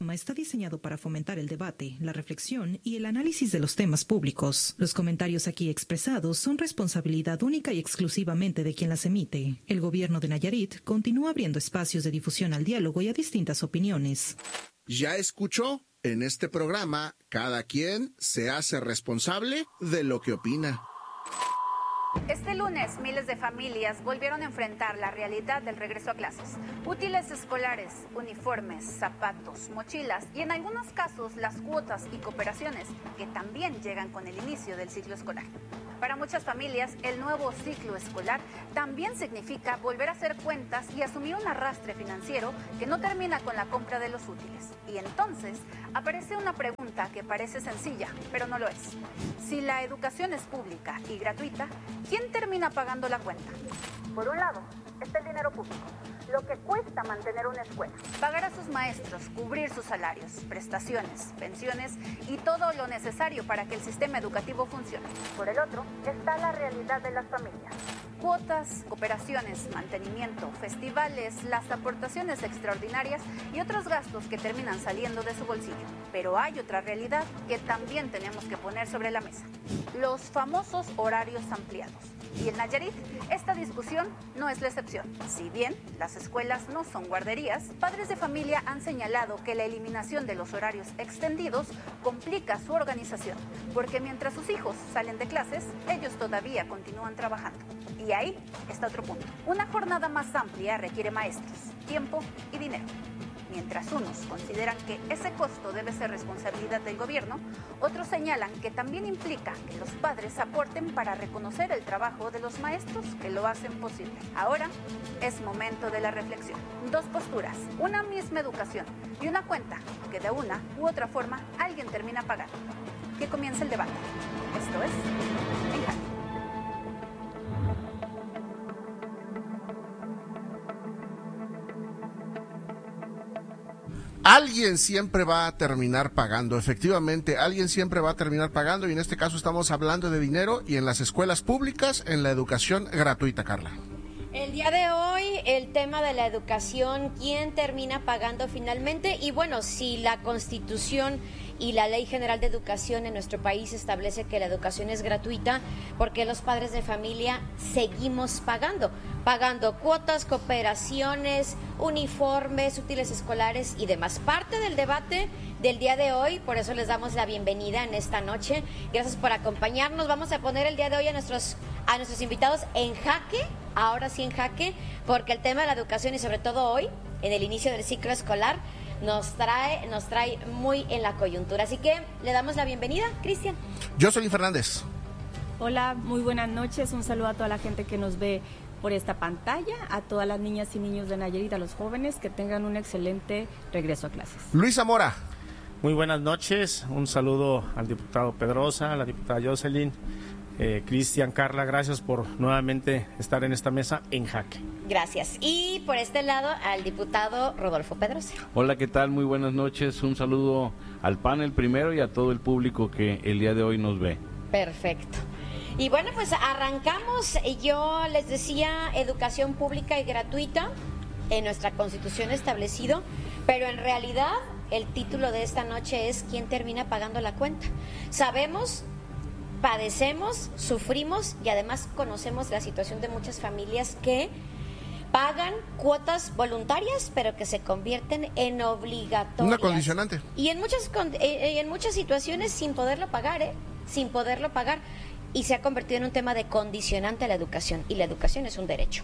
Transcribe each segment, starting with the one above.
Está diseñado para fomentar el debate, la reflexión y el análisis de los temas públicos. Los comentarios aquí expresados son responsabilidad única y exclusivamente de quien las emite. El gobierno de Nayarit continúa abriendo espacios de difusión al diálogo y a distintas opiniones. ¿Ya escuchó? En este programa, cada quien se hace responsable de lo que opina. Este lunes, miles de familias volvieron a enfrentar la realidad del regreso a clases. Útiles escolares, uniformes, zapatos, mochilas y en algunos casos las cuotas y cooperaciones que también llegan con el inicio del ciclo escolar. Para muchas familias, el nuevo ciclo escolar también significa volver a hacer cuentas y asumir un arrastre financiero que no termina con la compra de los útiles. Y entonces aparece una pregunta que parece sencilla, pero no lo es. Si la educación es pública y gratuita, ¿quién termina pagando la cuenta? Por un lado, está el dinero público, lo que cuesta mantener una escuela. Pagar a sus maestros, cubrir sus salarios, prestaciones, pensiones y todo lo necesario para que el sistema educativo funcione. Por el otro, está la realidad de las familias. Cuotas, cooperaciones, mantenimiento, festivales, las aportaciones extraordinarias y otros gastos que terminan saliendo de su bolsillo. Pero hay otra realidad que también tenemos que poner sobre la mesa: los famosos horarios ampliados. Y en Nayarit, esta discusión no es la excepción. Si bien las escuelas no son guarderías, padres de familia han señalado que la eliminación de los horarios extendidos complica su organización, porque mientras sus hijos salen de clases, ellos todavía continúan trabajando. Y ahí está otro punto. Una jornada más amplia requiere maestros, tiempo y dinero. Mientras unos consideran que ese costo debe ser responsabilidad del gobierno, otros señalan que también implica que los padres aporten para reconocer el trabajo de los maestros que lo hacen posible. Ahora es momento de la reflexión. Dos posturas, una misma educación y una cuenta que de una u otra forma alguien termina pagando. Que comience el debate. Esto es En Jaque. Alguien siempre va a terminar pagando, efectivamente, alguien siempre va a terminar pagando, y en este caso estamos hablando de dinero y en las escuelas públicas, en la educación gratuita, Carla. El día de hoy, el tema de la educación, ¿quién termina pagando finalmente? Y bueno, si la Constitución y la Ley General de Educación en nuestro país establece que la educación es gratuita, ¿por qué los padres de familia seguimos pagando cuotas, cooperaciones, uniformes, útiles escolares y demás? Parte del debate del día de hoy, por eso les damos la bienvenida en esta noche. Gracias por acompañarnos. Vamos a poner el día de hoy a nuestros invitados en jaque, ahora sí en jaque, porque el tema de la educación y sobre todo hoy, en el inicio del ciclo escolar, nos trae muy en la coyuntura. Así que le damos la bienvenida, Cristian. Jocelyn Fernández. Hola, muy buenas noches. Un saludo a toda la gente que nos ve por esta pantalla, a todas las niñas y niños de Nayarit, a los jóvenes, que tengan un excelente regreso a clases. Luis Zamora. Muy buenas noches. Un saludo al diputado Pedrosa, a la diputada Jocelyn, Cristian, Carla, gracias por nuevamente estar en esta mesa en jaque. Gracias. Y por este lado al diputado Rodolfo Pedrosa. Hola, ¿qué tal? Muy buenas noches. Un saludo al panel primero y a todo el público que el día de hoy nos ve. Perfecto. Y bueno, pues arrancamos. Yo les decía, educación pública y gratuita en nuestra Constitución establecido, pero en realidad el título de esta noche es ¿quién termina pagando la cuenta? Sabemos, padecemos, sufrimos y además conocemos la situación de muchas familias que pagan cuotas voluntarias, pero que se convierten en obligatorias. Una condicionante. Y en muchas situaciones sin poderlo pagar, sin poderlo pagar. Y se ha convertido en un tema de condicionante a la educación. Y la educación es un derecho.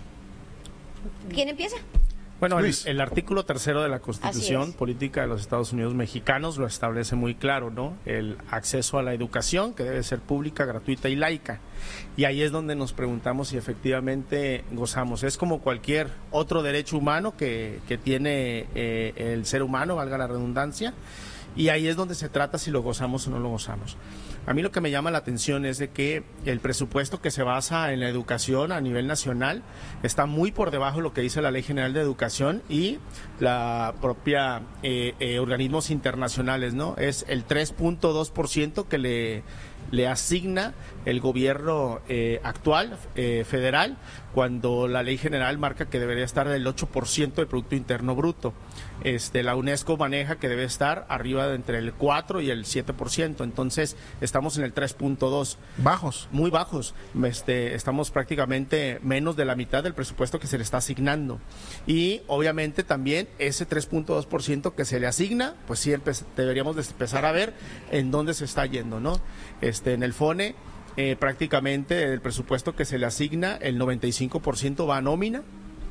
¿Quién empieza? Bueno, el artículo 3 de la Constitución Política de los Estados Unidos Mexicanos lo establece muy claro, ¿no? El acceso a la educación, que debe ser pública, gratuita y laica. Y ahí es donde nos preguntamos si efectivamente gozamos. Es como cualquier otro derecho humano que tiene el ser humano, valga la redundancia, y ahí es donde se trata si lo gozamos o no lo gozamos. A mí lo que me llama la atención es de que el presupuesto que se basa en la educación a nivel nacional está muy por debajo de lo que dice la Ley General de Educación y la propia organismos internacionales, ¿no? Es el 3.2% que le asigna el gobierno actual, federal, cuando la ley general marca que debería estar del 8% del Producto Interno Bruto. La UNESCO maneja que debe estar arriba de entre el 4 y el 7%, entonces estamos en el 3.2. Bajos. Muy bajos. Estamos prácticamente menos de la mitad del presupuesto que se le está asignando. Y obviamente también ese 3.2% que se le asigna, pues sí deberíamos de empezar a ver en dónde se está yendo, ¿no? En el FONE, prácticamente el presupuesto que se le asigna, el 95% va a nómina,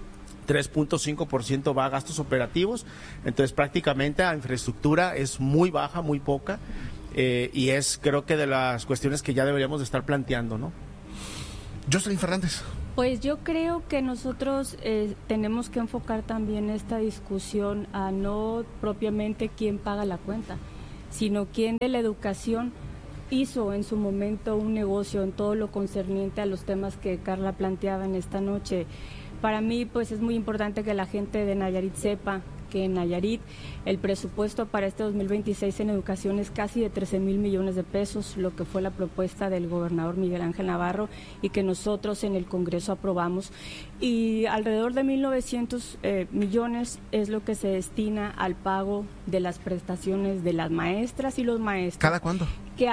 3.5% va a gastos operativos, entonces prácticamente la infraestructura es muy baja, muy poca, y es creo que de las cuestiones que ya deberíamos de estar planteando, ¿no? Jocelyn Fernández. Pues yo creo que nosotros tenemos que enfocar también esta discusión a no propiamente quién paga la cuenta, sino quién de la educación hizo en su momento un negocio en todo lo concerniente a los temas que Carla planteaba en esta noche. Para mí, pues es muy importante que la gente de Nayarit sepa que en Nayarit el presupuesto para este 2026 en educación es casi de 13,000 millones de pesos, lo que fue la propuesta del gobernador Miguel Ángel Navarro y que nosotros en el Congreso aprobamos. Y alrededor de 1,900 millones es lo que se destina al pago de las prestaciones de las maestras y los maestros. ¿Cada cuándo?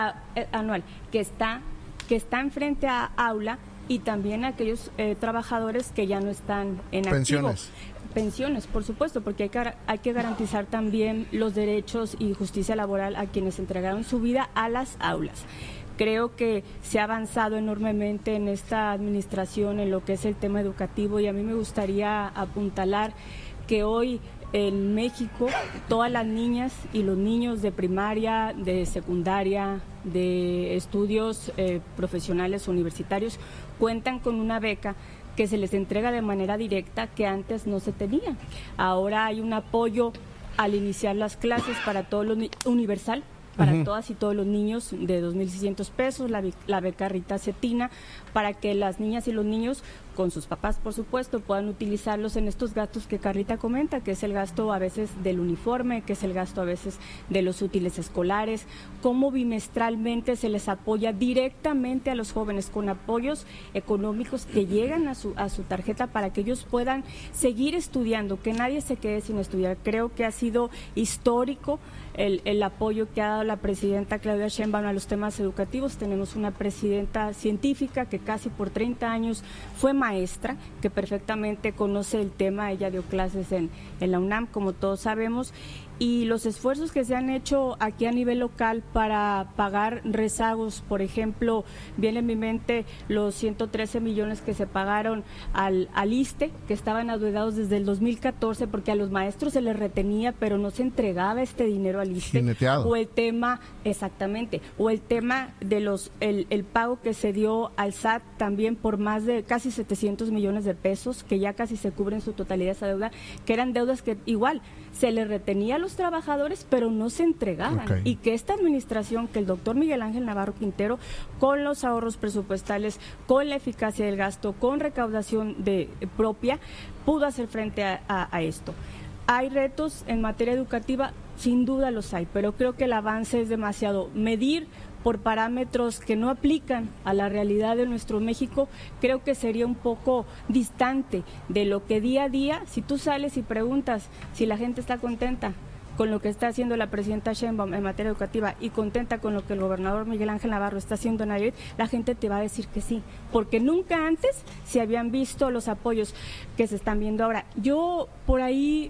Anual, que está enfrente a aula, y también a aquellos trabajadores que ya no están en pensiones. Pensiones, por supuesto, porque hay que garantizar también los derechos y justicia laboral a quienes entregaron su vida a las aulas. Creo que se ha avanzado enormemente en esta administración en lo que es el tema educativo, y a mí me gustaría apuntalar que hoy en México todas las niñas y los niños de primaria, de secundaria, de estudios profesionales universitarios cuentan con una beca que se les entrega de manera directa que antes no se tenía. Ahora hay un apoyo al iniciar las clases para todos los universal, para todas y todos los niños de 2,600 pesos, la beca Rita Cetina, para que las niñas y los niños, con sus papás por supuesto, puedan utilizarlos en estos gastos que Carlita comenta, que es el gasto a veces del uniforme, que es el gasto a veces de los útiles escolares, cómo bimestralmente se les apoya directamente a los jóvenes con apoyos económicos que llegan a su tarjeta para que ellos puedan seguir estudiando, que nadie se quede sin estudiar. Creo que ha sido histórico el apoyo que ha dado la presidenta Claudia Sheinbaum a los temas educativos. Tenemos una presidenta científica que casi por 30 años fue maestra, que perfectamente conoce el tema. Ella dio clases en la UNAM, como todos sabemos, y los esfuerzos que se han hecho aquí a nivel local para pagar rezagos, por ejemplo, viene en mi mente los 113 millones que se pagaron al ISSSTE, que estaban adeudados desde el 2014 porque a los maestros se les retenía, pero no se entregaba este dinero al ISSSTE. Jineteado. O el tema, exactamente, o el tema de el pago que se dio al SAT también por más de casi 700 millones de pesos, que ya casi se cubre en su totalidad esa deuda, que eran deudas que igual se les retenía a los trabajadores, pero no se entregaban. Okay. Y que esta administración, que el doctor Miguel Ángel Navarro Quintero, con los ahorros presupuestales, con la eficacia del gasto, con recaudación propia, pudo hacer frente a esto. ¿Hay retos en materia educativa? Sin duda los hay, pero creo que el avance es demasiado. Medir por parámetros que no aplican a la realidad de nuestro México, creo que sería un poco distante de lo que día a día, si tú sales y preguntas si la gente está contenta con lo que está haciendo la presidenta Sheinbaum en materia educativa y contenta con lo que el gobernador Miguel Ángel Navarro está haciendo en Nayarit, la gente te va a decir que sí, porque nunca antes se habían visto los apoyos que se están viendo ahora. Yo por ahí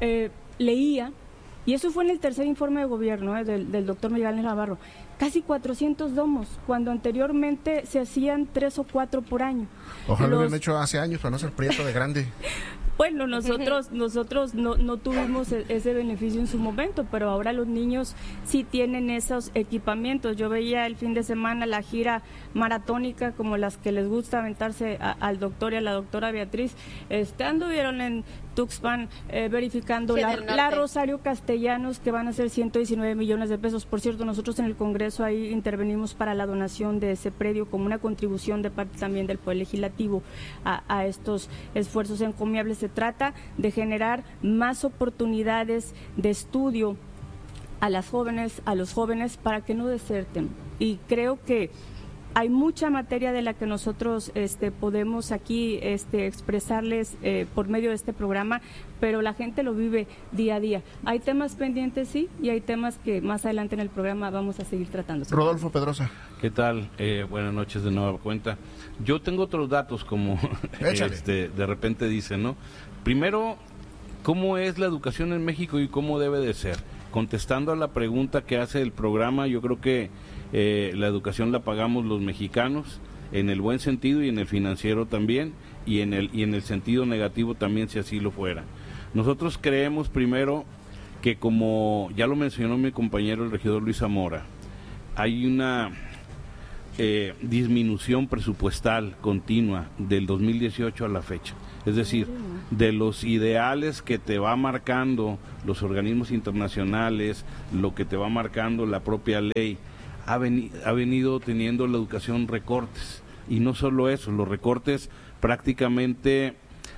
leía, y eso fue en el tercer informe de gobierno del doctor Miguel Ángel Navarro, casi 400 domos, cuando anteriormente se hacían 3 o 4 por año. Ojalá lo hubieran hecho hace años para no ser prieto de grande. Bueno, nosotros no tuvimos ese beneficio en su momento, pero ahora los niños sí tienen esos equipamientos. Yo veía el fin de semana la gira maratónica, como las que les gusta aventarse al doctor y a la doctora Beatriz. Anduvieron en Tuxpan verificando la Rosario Castellanos, que van a ser 119 millones de pesos. Por cierto, nosotros en el Congreso ahí intervenimos para la donación de ese predio como una contribución de parte también del Poder Legislativo a estos esfuerzos encomiables. Se trata de generar más oportunidades de estudio a las jóvenes, a los jóvenes, para que no deserten. Y creo que hay mucha materia de la que nosotros podemos aquí expresarles por medio de este programa, pero la gente lo vive día a día. Hay temas pendientes, sí, y hay temas que más adelante en el programa vamos a seguir tratando. Rodolfo Pedrosa. ¿Qué tal? Buenas noches de nueva cuenta. Yo tengo otros datos, como de repente dicen, ¿no? Primero, ¿cómo es la educación en México y cómo debe de ser? Contestando a la pregunta que hace el programa, yo creo que la educación la pagamos los mexicanos, en el buen sentido y en el financiero también, y en el sentido negativo también, si así lo fuera. Nosotros creemos primero que, como ya lo mencionó mi compañero el regidor Luis Zamora, hay una disminución presupuestal continua del 2018 a la fecha. Es decir, de los ideales que te va marcando los organismos internacionales, lo que te va marcando la propia ley, ha venido teniendo la educación recortes. Y no solo eso, los recortes prácticamente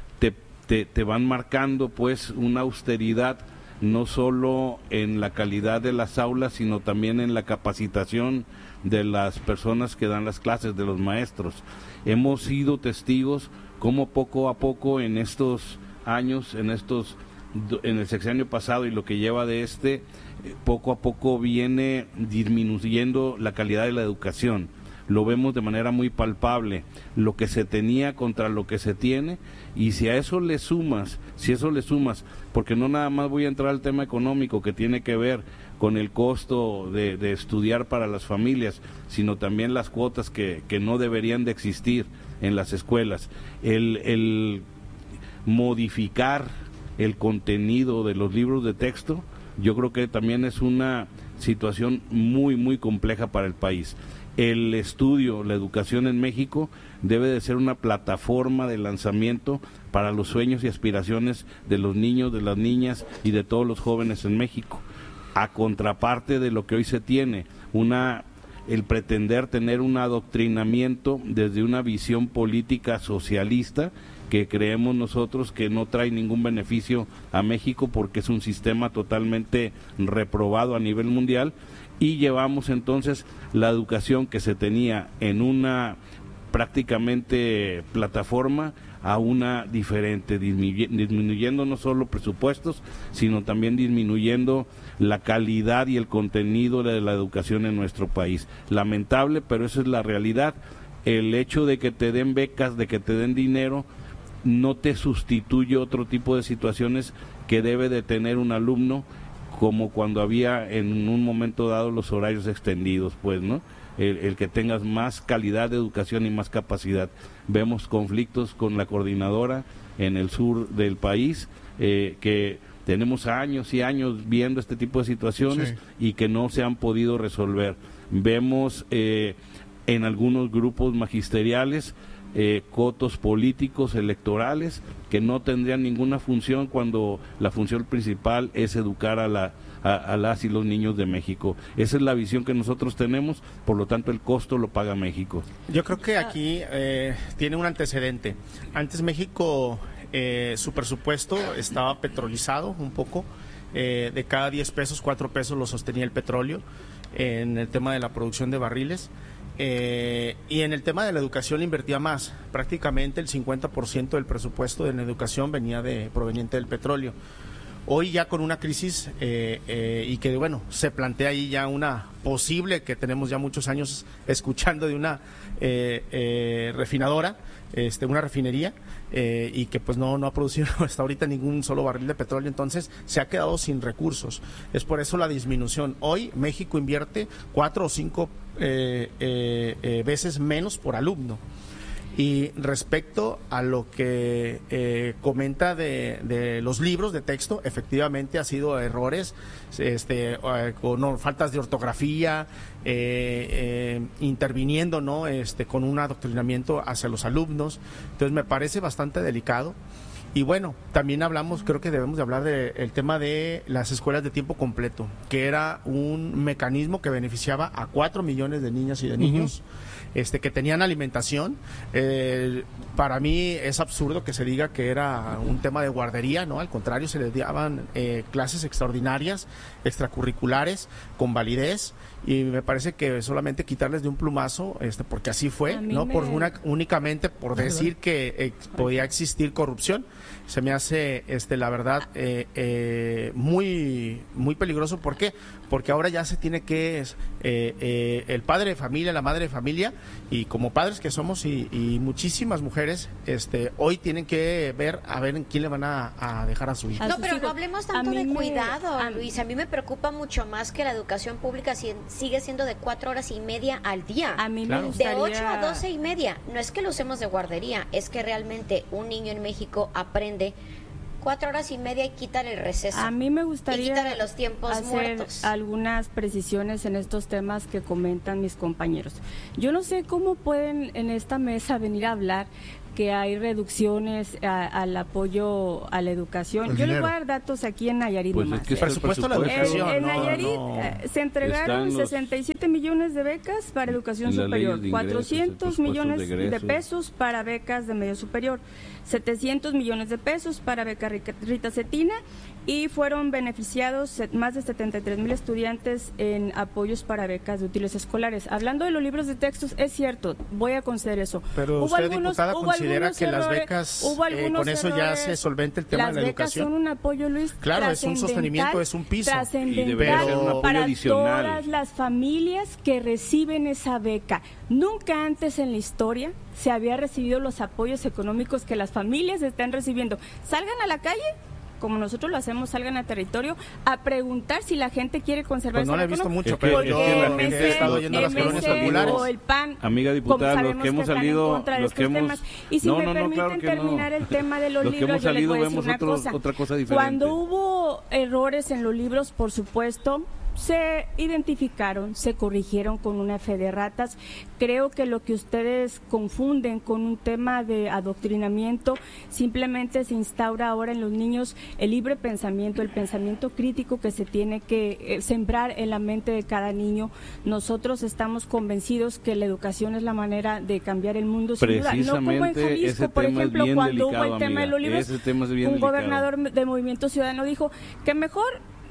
te van marcando pues una austeridad, no solo en la calidad de las aulas, sino también en la capacitación de las personas que dan las clases, de los maestros. Hemos sido testigos cómo poco a poco en estos años, en el sexenio pasado y lo que lleva de poco a poco viene disminuyendo la calidad de la educación. Lo vemos de manera muy palpable, lo que se tenía contra lo que se tiene, y si a eso le sumas, porque no nada más voy a entrar al tema económico que tiene que ver con el costo de estudiar para las familias, sino también las cuotas que no deberían de existir en las escuelas, el modificar el contenido de los libros de texto, yo creo que también es una situación muy, muy compleja para el país. El estudio, la educación en México debe de ser una plataforma de lanzamiento para los sueños y aspiraciones de los niños, de las niñas y de todos los jóvenes en México, a contraparte de lo que hoy se tiene, el pretender tener un adoctrinamiento desde una visión política socialista que creemos nosotros que no trae ningún beneficio a México, porque es un sistema totalmente reprobado a nivel mundial, y llevamos entonces la educación que se tenía en una prácticamente plataforma a una diferente, disminuyendo no solo presupuestos, sino también disminuyendo la calidad y el contenido de la educación en nuestro país. Lamentable, pero esa es la realidad. El hecho de que te den becas, de que te den dinero, no te sustituye otro tipo de situaciones que debe de tener un alumno, como cuando había en un momento dado los horarios extendidos, pues, ¿no? El que tengas más calidad de educación y más capacidad. Vemos conflictos con la coordinadora en el sur del país, que tenemos años y años viendo este tipo de situaciones, sí, y que no se han podido resolver. Vemos en algunos grupos magisteriales cotos políticos electorales que no tendrían ninguna función, cuando la función principal es educar a las y los niños de México. Esa es la visión que nosotros tenemos, por lo tanto el costo lo paga México. Yo creo que aquí tiene un antecedente. Antes México, su presupuesto estaba petrolizado un poco, de cada 10 pesos, 4 pesos lo sostenía el petróleo en el tema de la producción de barriles. Y en el tema de la educación invertía más, prácticamente el 50% del presupuesto de la educación venía proveniente del petróleo. Hoy ya con una crisis y que bueno, se plantea ahí ya una posible, que tenemos ya muchos años escuchando, de una refinadora, una refinería, y que pues no ha producido hasta ahorita ningún solo barril de petróleo, entonces se ha quedado sin recursos. Es por eso la disminución. Hoy México invierte 4 o 5 veces menos por alumno. Y respecto a lo que comenta de los libros de texto, efectivamente ha sido errores, con faltas de ortografía, interviniendo, ¿no? Con un adoctrinamiento hacia los alumnos. Entonces me parece bastante delicado. Y bueno, también creo que debemos de hablar del tema de las escuelas de tiempo completo, que era un mecanismo que beneficiaba a 4 millones de niñas y de niños que tenían alimentación. Para mí es absurdo que se diga que era un tema de guardería, ¿no? Al contrario, se les daban clases extraordinarias, extracurriculares, con validez, y me parece que solamente quitarles de un plumazo, porque así fue, no únicamente por decir que podía existir corrupción, se me hace la verdad muy muy peligroso. ¿Por qué? Porque ahora ya se tiene que el padre de familia, la madre de familia, y como padres que somos y muchísimas mujeres hoy tienen que ver en quién le van a dejar a su hijo. No, pero no hablemos tanto de cuidado, Luis. A mí me preocupa mucho más que la educación pública sigue siendo de 4 horas y media al día. A mí me gustaría... De 8 a 12 y media. No es que lo usemos de guardería, es que realmente un niño en México aprende 4 horas y media y quítale el receso. A mí me gustaría y quítale los tiempos hacer muertos. Algunas precisiones en estos temas que comentan mis compañeros. Yo no sé cómo pueden en esta mesa venir a hablar que hay reducciones al apoyo a la educación. Yo les voy a dar datos aquí en Nayarit. Pues nomás. es que el presupuesto de la educación. En Nayarit se entregaron 67 millones de becas para educación superior, 400 millones de pesos para becas de medio superior, 700 millones de pesos para beca Rita Cetina, y fueron beneficiados más de 73,000 estudiantes en apoyos para becas de útiles escolares. Hablando de los libros de textos, es cierto, voy a conceder eso. Pero usted, diputada, considera que las becas, con eso ya se solventa el tema de la educación. Las becas son un apoyo, Luis, claro, es un sostenimiento, es un piso. Y debería ser un apoyo para adicional. Todas las familias que reciben esa beca. Nunca antes en la historia se había recibido los apoyos económicos que las familias están recibiendo. Salgan a la calle, como nosotros lo hacemos, salgan a territorio a preguntar si la gente quiere conservar pues no esa le he visto mucho, pero yo he estado yendo a las colonias populares. O el PAN, amiga diputada, los que hemos salido, los que hemos... Y si me permiten terminar el tema de los libros, yo les voy a decir una cosa. Otra cosa diferente. Cuando hubo errores en los libros, por supuesto, se identificaron, se corrigieron con una fe de ratas. Creo que lo que ustedes confunden con un tema de adoctrinamiento, simplemente se instaura ahora en los niños el libre pensamiento, el pensamiento crítico que se tiene que sembrar en la mente de cada niño. Nosotros estamos convencidos que la educación es la manera de cambiar el mundo, sin duda. No como en Jalisco, por ejemplo, cuando hubo el tema de los libros, un gobernador de Movimiento Ciudadano dijo que mejor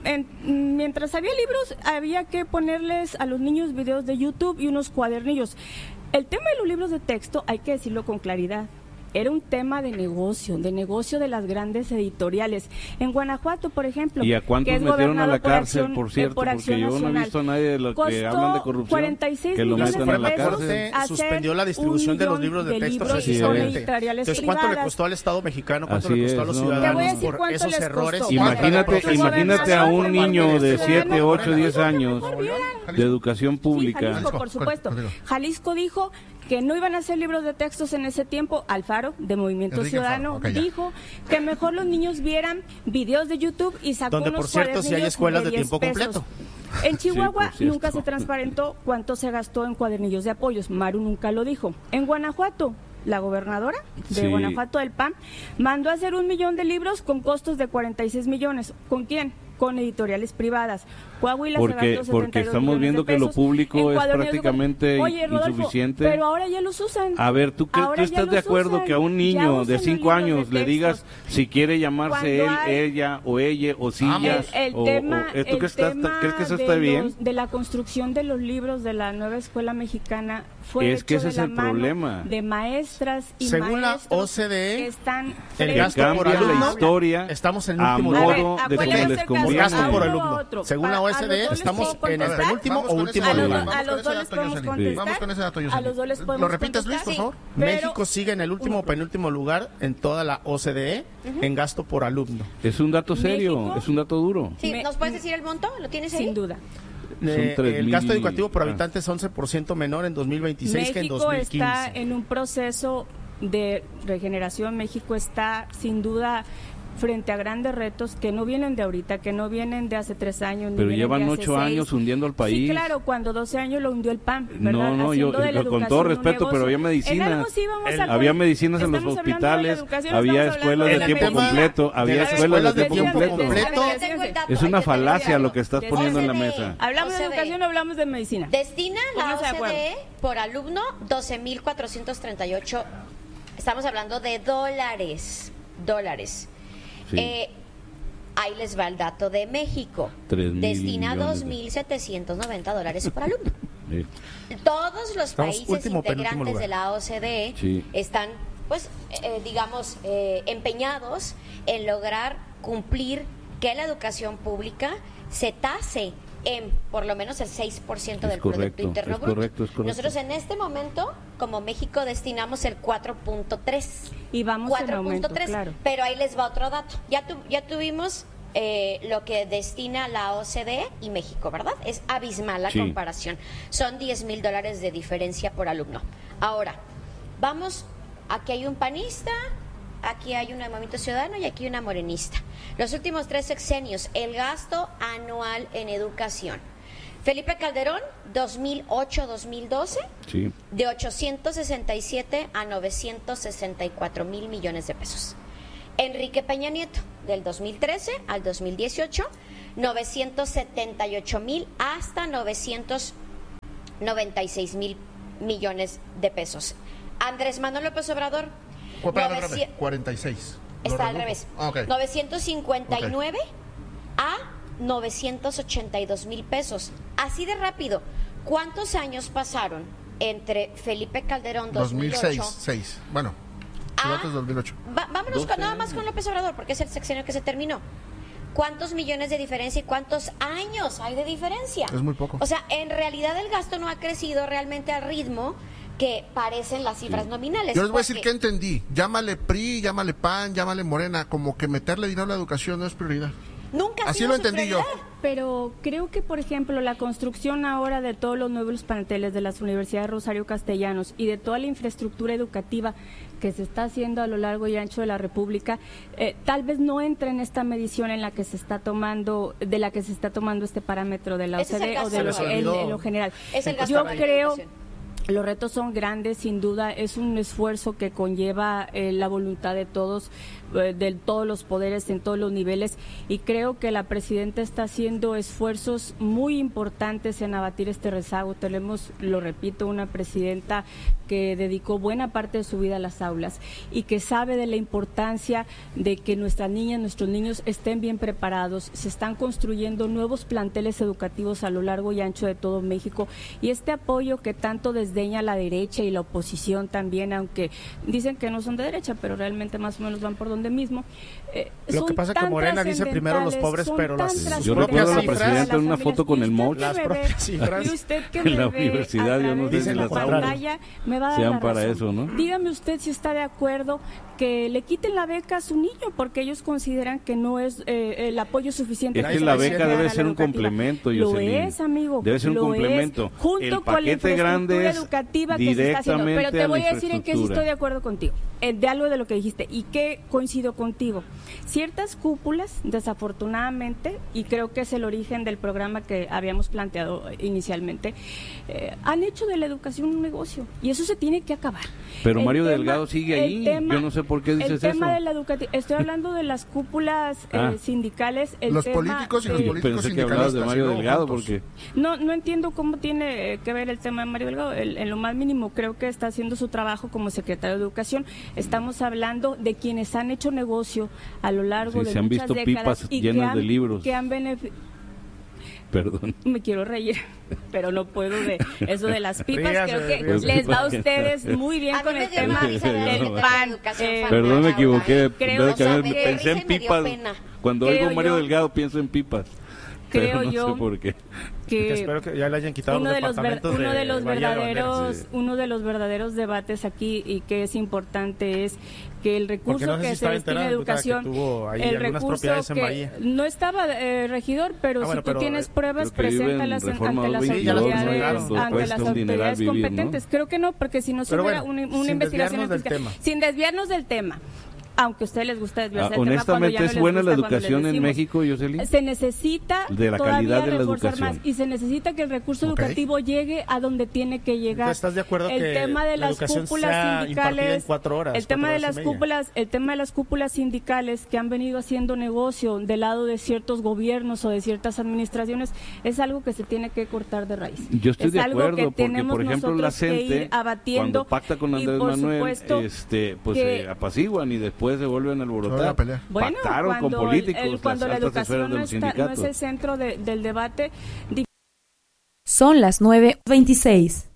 mientras había libros, había que ponerles a los niños videos de YouTube y unos cuadernillos. El tema de los libros de texto, hay que decirlo con claridad, era un tema de negocio de las grandes editoriales. En Guanajuato, por ejemplo, ¿y a cuántos metieron a la cárcel, por cierto? Porque yo no he visto a nadie de los que hablan de corrupción que lo metan a la cárcel. Suspendió la distribución de los libros de texto precisamente. Entonces, ¿cuánto le costó al Estado mexicano? ¿Cuánto le costó a los ciudadanos por esos errores? Imagínate a un niño de 7, 8, 10 años de educación pública. Jalisco, por supuesto. Jalisco dijo que no iban a hacer libros de textos en ese tiempo. Alfaro, de Movimiento Ciudadano, dijo que mejor los niños vieran videos de YouTube y sacó donde, por cierto, si hay escuelas de tiempo completo. En Chihuahua nunca se transparentó cuánto se gastó en cuadernillos de apoyos. Maru nunca lo dijo. En Guanajuato, la gobernadora de Guanajuato del PAN mandó a hacer 1 millón de libros con costos de 46 millones. ¿Con quién? Con editoriales privadas. Coahuila porque estamos viendo que lo público es prácticamente insuficiente. Pero ahora ya los usan. A ver, ¿tú estás de acuerdo que a un niño de 5 años le digas si quiere llamarse él, ella o ella o silla? ¿Tú crees que eso está bien? De la construcción de los libros de la nueva escuela mexicana fue es que ese es el problema de maestras y según maestros la OCDE, están el gasto por alumno, la historia estamos en el último lugar de cómo les conviene. El gasto por alumno, según la OCDE, estamos en el penúltimo o último lugar. A los dos les podemos contestar. Vamos con ese dato, A los dos les podemos ¿Lo repites, Luis, por favor? México sigue en el último o penúltimo lugar en toda la OCDE en gasto por alumno. Es un dato serio, es un dato duro. Sí, ¿nos puedes decir el monto? ¿Lo tienes ahí? Sin duda. El gasto educativo por habitante es 11% menor en 2026 que en 2015. México está en un proceso de regeneración. México está sin duda frente a grandes retos que no vienen de ahorita, que no vienen de hace 3 años. Pero ni llevan de hace 8 años hundiendo al país. Sí, claro, cuando 12 años lo hundió el PAN, ¿verdad? No, yo con todo respeto, pero había medicinas. Había medicinas en los hospitales, había escuelas de tiempo completo, Es una falacia lo que estás poniendo en la mesa. ¿Hablamos de educación o hablamos de medicina? Destina la OCDE por alumno 12,438. Estamos hablando de dólares. Sí. Ahí les va el dato de México. Destina $2,790 por alumno. Sí. Todos los países integrantes de la OCDE están, pues, empeñados en lograr cumplir que la educación pública se tase en por lo menos el 6% del Producto Interno Bruto. Correcto. Nosotros en este momento, como México, destinamos el 4.3. Y vamos en aumento, claro. Pero ahí les va otro dato. Ya tuvimos lo que destina la OCDE y México, ¿verdad? Es abismal la comparación. Son $10,000 de diferencia por alumno. Ahora, vamos, aquí hay un panista, aquí hay un Movimiento Ciudadano y aquí una morenista. Los últimos 3 sexenios, el gasto anual en educación. Felipe Calderón, 2008-2012, de 867 a 964 mil millones de pesos. Enrique Peña Nieto, del 2013 al 2018, 978 mil hasta 996 mil millones de pesos. Andrés Manuel López Obrador, 46. Está al revés. 959 a 982 mil pesos. Así de rápido. ¿Cuántos años pasaron entre Felipe Calderón 2006? Bueno, pilotos 2008. Vámonos nada más con López Obrador, porque es el sexenio que se terminó. ¿Cuántos millones de diferencia y cuántos años hay de diferencia? Es muy poco. O sea, en realidad el gasto no ha crecido realmente al ritmo que parecen las cifras nominales. Yo les voy a decir que entendí. Llámale PRI, llámale PAN, llámale Morena, como que meterle dinero a la educación no es prioridad. Nunca ha Así sido lo su entendí prioridad. yo. Pero creo que, por ejemplo, la construcción ahora de todos los nuevos planteles de las universidades Rosario Castellanos y de toda la infraestructura educativa que se está haciendo a lo largo y ancho de la República, tal vez no entre en esta medición en la que se está tomando, este parámetro de la OCDE o de lo general. Yo creo. Los retos son grandes, sin duda, es un esfuerzo que conlleva la voluntad de todos los poderes en todos los niveles, y creo que la presidenta está haciendo esfuerzos muy importantes en abatir este rezago. Tenemos, lo repito, una presidenta que dedicó buena parte de su vida a las aulas y que sabe de la importancia de que nuestras niñas, nuestros niños estén bien preparados. Se están construyendo nuevos planteles educativos a lo largo y ancho de todo México, y este apoyo que tanto desdeña la derecha y la oposición también, aunque dicen que no son de derecha, pero realmente más o menos van por donde mismo. Lo que pasa es que Morena dice primero los pobres, pero yo recuerdo a la presidenta en una foto con el Moch, las propias cifras y usted que en la universidad, yo no sé si las pantalla me va a dar sean la para razón. eso, ¿no? Dígame usted si está de acuerdo que le quiten la beca a su niño porque ellos consideran que no es el apoyo suficiente. Es que la beca debe ser un complemento, Jocelyn. Lo es, amigo. Debe ser un complemento. Junto con la infraestructura educativa que se está haciendo. Pero te voy a decir en qué sí estoy de acuerdo contigo, de algo de lo que dijiste, y que coincido contigo. Ciertas cúpulas, desafortunadamente, y creo que es el origen del programa que habíamos planteado inicialmente, han hecho de la educación un negocio, y eso se tiene que acabar. Pero Mario Delgado sigue ahí. Yo no sé por qué dices eso. El tema de la educación, estoy hablando de las cúpulas sindicales. Los políticos y los políticos pensé que hablabas de Mario Delgado, porque no entiendo cómo tiene que ver el tema de Mario Delgado. En lo más mínimo creo que está haciendo su trabajo como secretario de Educación. Estamos hablando de quienes han hecho negocio a lo largo de se han muchas visto décadas pipas llenas de libros. Que han beneficiado. Perdón. Me quiero reír, pero no puedo de eso de las pipas. Creo que les va a ustedes muy bien con el tema del PAN. Perdón, me equivoqué. Pensé en pipas. Cuando oigo Mario Delgado pienso en pipas. Creo no yo sé por qué. Que espero que ya le hayan quitado uno los de departamentos uno de los verdaderos debates aquí, y que es importante, es que el recurso que se destina a educación, el recurso que no estaba regidor, pero si tú tienes pruebas, preséntalas ante las autoridades competentes. Creo que no, porque si no se hubiera una investigación, sin desviarnos del tema. aunque a ustedes les gusta desviarse del honestamente, tema, ¿es buena la educación en México, Jocelyn? Se necesita de la todavía calidad de la reforzar educación. más, y se necesita que el recurso educativo llegue a donde tiene que llegar. ¿Estás de acuerdo el que tema de la las educación cúpulas sea sindicales, en 4 horas, el tema de 4 horas las y media? cúpulas, el tema de las cúpulas sindicales que han venido haciendo negocio del lado de ciertos gobiernos o de ciertas administraciones, es algo que se tiene que cortar de raíz. Yo estoy de algo acuerdo, que porque tenemos por ejemplo la CENTE, cuando pacta con Andrés Manuel, pues se apaciguan y después se vuelven a alborotar. Bueno, pactaron con políticos, cuando la educación no es el centro del debate. Son las 9:26.